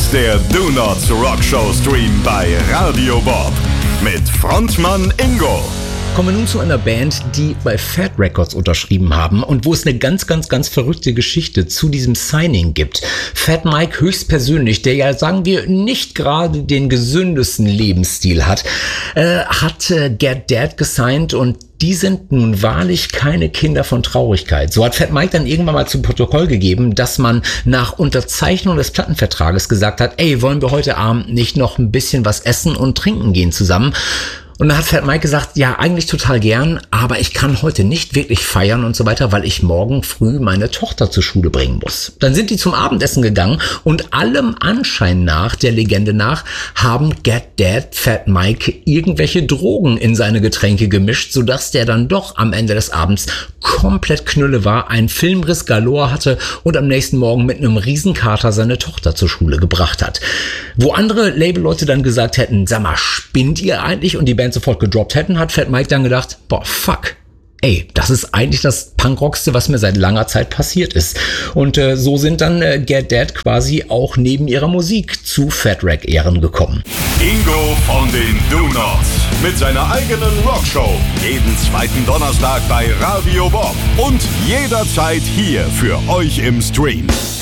ist der Do Nots Rock Show Stream bei Radio Bob mit Frontmann Ingo. Kommen wir nun zu einer Band, die bei Fat Records unterschrieben haben und wo es eine ganz verrückte Geschichte zu diesem Signing gibt. Fat Mike höchstpersönlich, der ja, sagen wir, nicht gerade den gesündesten Lebensstil hat, hat Get Dead gesigned und die sind nun wahrlich keine Kinder von Traurigkeit. So hat Fat Mike dann irgendwann mal zu Protokoll gegeben, dass man nach Unterzeichnung des Plattenvertrages gesagt hat, ey, wollen wir heute Abend nicht noch ein bisschen was essen und trinken gehen zusammen? Und dann hat Fat Mike gesagt, ja, eigentlich total gern, aber ich kann heute nicht wirklich feiern und so weiter, weil ich morgen früh meine Tochter zur Schule bringen muss. Dann sind die zum Abendessen gegangen und allem Anschein nach, der Legende nach, haben Get Dead Fat Mike irgendwelche Drogen in seine Getränke gemischt, sodass der dann doch am Ende des Abends komplett Knülle war, einen Filmriss galore hatte und am nächsten Morgen mit einem Riesenkater seine Tochter zur Schule gebracht hat. Wo andere Labelleute dann gesagt hätten, sag mal, spinnt ihr eigentlich? Und die Band sofort gedroppt hätten, hat Fat Mike dann gedacht, boah, fuck. Ey, das ist eigentlich das Punkrockste, was mir seit langer Zeit passiert ist. Und so sind dann Get Dead quasi auch neben ihrer Musik zu Fat Wreck Ehren gekommen. Ingo von den Do Nots mit seiner eigenen Rockshow. Jeden zweiten Donnerstag bei Radio Bob und jederzeit hier für euch im Stream.